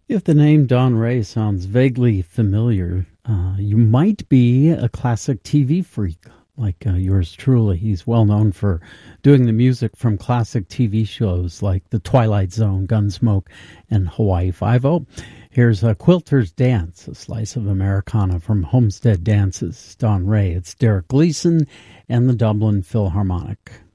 If the name Don Ray sounds vaguely familiar, you might be a classic TV freak like yours truly. He's well known for doing the music from classic TV shows like The Twilight Zone, Gunsmoke, and Hawaii Five-O. Here's a Quilter's Dance, a slice of Americana from Homestead Dances. Don Ray, it's Derek Gleason and the Dublin Philharmonic.